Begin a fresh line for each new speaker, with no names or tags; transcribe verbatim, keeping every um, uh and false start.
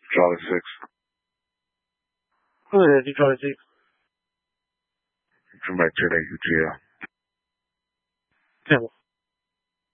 Charlie six.
Who is it? Charlie six.
Come back to that U T L.
Temple.